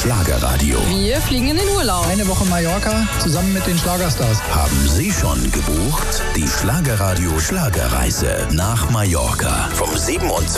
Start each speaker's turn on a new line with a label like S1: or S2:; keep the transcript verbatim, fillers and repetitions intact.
S1: Schlagerradio.
S2: Wir fliegen in den Urlaub.
S3: Eine Woche Mallorca zusammen mit den Schlagerstars.
S1: Haben Sie schon gebucht? Die Schlagerradio Schlagerreise nach Mallorca vom siebenundzwanzigsten